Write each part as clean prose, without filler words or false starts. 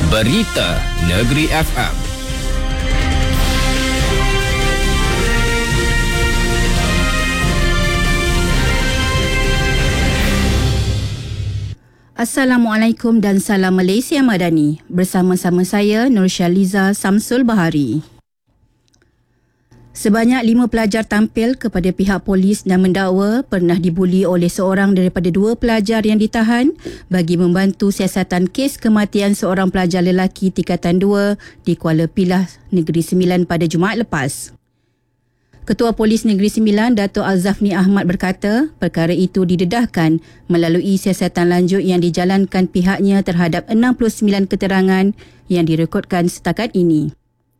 Berita Negeri FM. Assalamualaikum dan salam Malaysia Madani. Bersama-sama saya Nur Syaliza Samsul Bahari. Sebanyak 5 pelajar tampil kepada pihak polis dan mendakwa pernah dibuli oleh seorang daripada 2 pelajar yang ditahan bagi membantu siasatan kes kematian seorang pelajar lelaki tingkatan 2 di Kuala Pilah, Negeri Sembilan pada Jumaat lepas. Ketua Polis Negeri Sembilan, Dato' Al-Zafni Ahmad berkata, perkara itu didedahkan melalui siasatan lanjut yang dijalankan pihaknya terhadap 69 keterangan yang direkodkan setakat ini.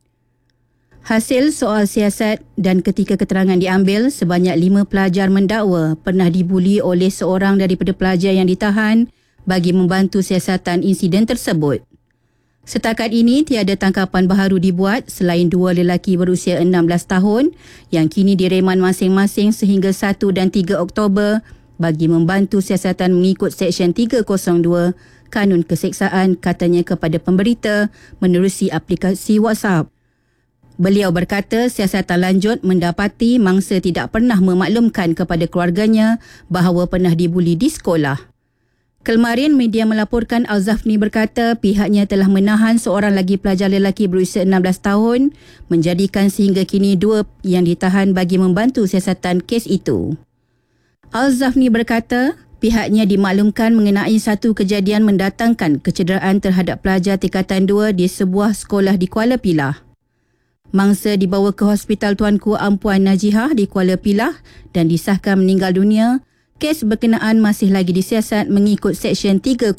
Hasil soal siasat dan ketika keterangan diambil, sebanyak 5 pelajar mendakwa pernah dibuli oleh seorang daripada pelajar yang ditahan bagi membantu siasatan insiden tersebut. Setakat ini, tiada tangkapan baharu dibuat selain 2 lelaki berusia 16 tahun yang kini direman masing-masing sehingga 1 dan 3 Oktober bagi membantu siasatan mengikut Seksyen 302 Kanun Keseksaan, katanya kepada pemberita menerusi aplikasi WhatsApp. Beliau berkata siasatan lanjut mendapati mangsa tidak pernah memaklumkan kepada keluarganya bahawa pernah dibuli di sekolah. Kemarin media melaporkan Al-Zafni berkata pihaknya telah menahan seorang lagi pelajar lelaki berusia 16 tahun menjadikan sehingga kini 2 yang ditahan bagi membantu siasatan kes itu. Al-Zafni berkata pihaknya dimaklumkan mengenai satu kejadian mendatangkan kecederaan terhadap pelajar tingkatan 2 di sebuah sekolah di Kuala Pilah. Mangsa dibawa ke Hospital Tuanku Ampuan Najihah di Kuala Pilah dan disahkan meninggal dunia. Kes berkenaan masih lagi disiasat mengikut Seksyen 302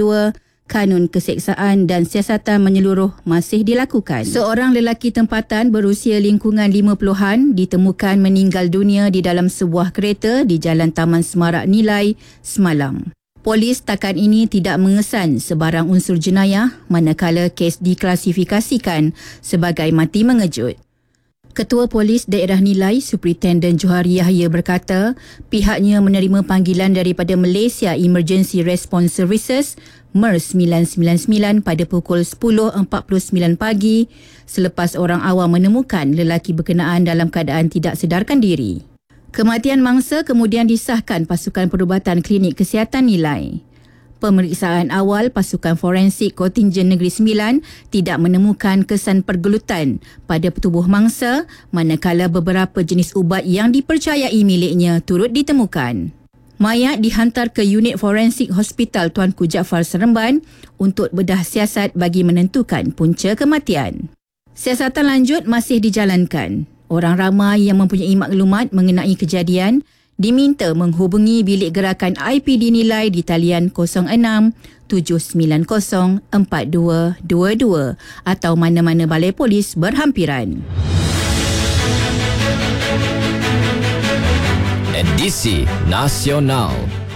Kanun Keseksaan dan siasatan menyeluruh masih dilakukan. Seorang lelaki tempatan berusia lingkungan 50-an ditemukan meninggal dunia di dalam sebuah kereta di Jalan Taman Semarak Nilai semalam. Polis takat ini tidak mengesan sebarang unsur jenayah manakala kes diklasifikasikan sebagai mati mengejut. Ketua Polis Daerah Nilai, Superintendent Johari Yahya berkata, pihaknya menerima panggilan daripada Malaysia Emergency Response Services MERS 999 pada pukul 10.49 pagi selepas orang awam menemukan lelaki berkenaan dalam keadaan tidak sedarkan diri. Kematian mangsa kemudian disahkan Pasukan Perubatan Klinik Kesihatan Nilai. Pemeriksaan awal Pasukan Forensik Kontingen Negeri Sembilan tidak menemukan kesan pergelutan pada tubuh mangsa manakala beberapa jenis ubat yang dipercayai miliknya turut ditemukan. Mayat dihantar ke unit Forensik Hospital Tuanku Jaafar Seremban untuk bedah siasat bagi menentukan punca kematian. Siasatan lanjut masih dijalankan. Orang ramai yang mempunyai maklumat mengenai kejadian diminta menghubungi bilik gerakan IPD Nilai di talian 06 790 4222 atau mana-mana balai polis berhampiran. Edisi Nasional.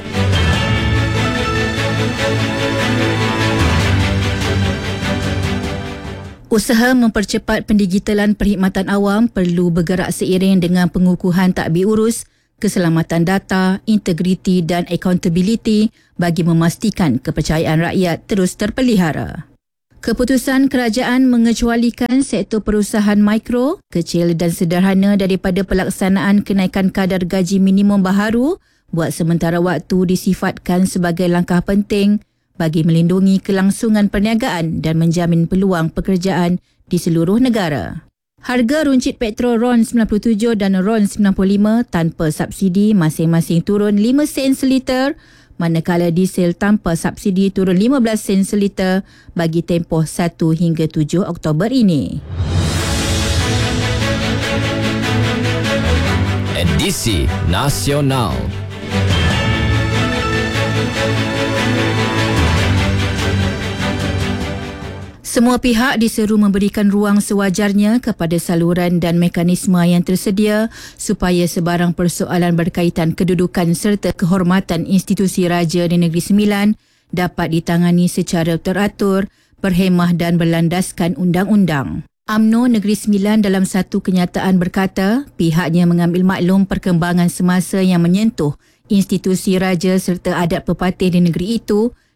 Usaha mempercepat pendigitalan perkhidmatan awam perlu bergerak seiring dengan pengukuhan tadbir urus, keselamatan data, integriti dan accountability bagi memastikan kepercayaan rakyat terus terpelihara. Keputusan kerajaan mengecualikan sektor perusahaan mikro, kecil dan sederhana daripada pelaksanaan kenaikan kadar gaji minimum baharu buat sementara waktu disifatkan sebagai langkah penting bagi melindungi kelangsungan perniagaan dan menjamin peluang pekerjaan di seluruh negara. Harga runcit petrol RON 97 dan RON 95 tanpa subsidi masing-masing turun 5 sen seliter, manakala diesel tanpa subsidi turun 15 sen seliter bagi tempoh 1 hingga 7 Oktober ini. Edisi Nasional. Semua pihak diseru memberikan ruang sewajarnya kepada saluran dan mekanisme yang tersedia supaya sebarang persoalan berkaitan kedudukan serta kehormatan institusi raja di Negeri Sembilan dapat ditangani secara teratur, berhemah dan berlandaskan undang-undang. UMNO Negeri Sembilan dalam satu kenyataan berkata pihaknya mengambil maklum perkembangan semasa yang menyentuh institusi raja serta adat pepatih di negeri itu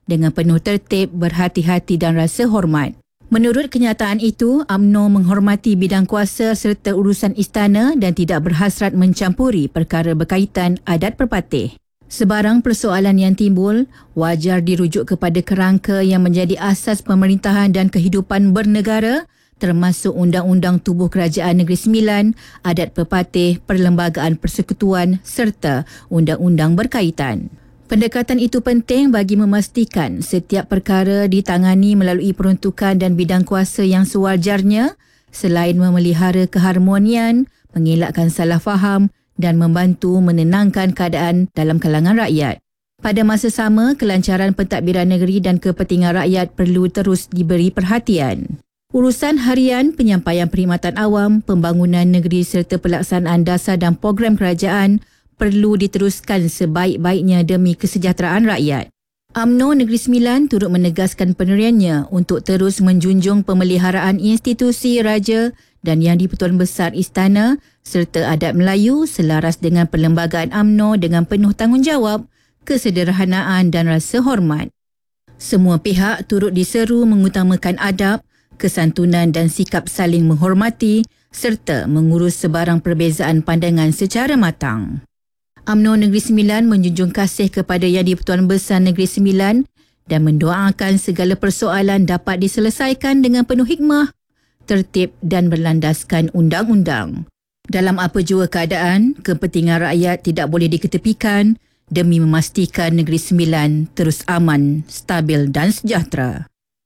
dengan penuh tertib, berhati-hati dan rasa hormat. Menurut kenyataan itu, UMNO menghormati bidang kuasa serta urusan istana dan tidak berhasrat mencampuri perkara berkaitan adat perpatih. Sebarang persoalan yang timbul wajar dirujuk kepada kerangka yang menjadi asas pemerintahan dan kehidupan bernegara, termasuk Undang-Undang Tubuh Kerajaan Negeri Sembilan, Adat Pepatih, Perlembagaan Persekutuan serta undang-undang berkaitan. Pendekatan itu penting bagi memastikan setiap perkara ditangani melalui peruntukan dan bidang kuasa yang sewajarnya, selain memelihara keharmonian, mengelakkan salah faham dan membantu menenangkan keadaan dalam kalangan rakyat. Pada masa sama, kelancaran pentadbiran negeri dan kepentingan rakyat perlu terus diberi perhatian. Urusan harian, penyampaian perkhidmatan awam, pembangunan negeri serta pelaksanaan dasar dan program kerajaan perlu diteruskan sebaik-baiknya demi kesejahteraan rakyat. UMNO Negeri Sembilan turut menegaskan pendiriannya untuk terus menjunjung pemeliharaan institusi raja dan Yang di-Pertuan Besar Istana serta adat Melayu selaras dengan perlembagaan UMNO dengan penuh tanggungjawab, kesederhanaan dan rasa hormat. Semua pihak turut diseru mengutamakan adab, kesantunan dan sikap saling menghormati serta mengurus sebarang perbezaan pandangan secara matang. UMNO Negeri Sembilan menjunjung kasih kepada Yang di-Pertuan Besar Negeri Sembilan dan mendoakan segala persoalan dapat diselesaikan dengan penuh hikmah, tertib dan berlandaskan undang-undang. Dalam apa jua keadaan, kepentingan rakyat tidak boleh diketepikan demi memastikan Negeri Sembilan terus aman, stabil dan sejahtera.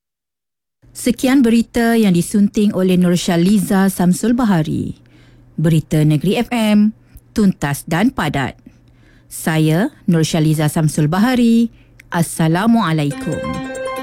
Sekian berita yang disunting oleh Nursyaliza Samsul Bahari. Berita Negeri FM, tuntas dan padat. Saya Nursyaliza Samsul Bahari. Assalamualaikum.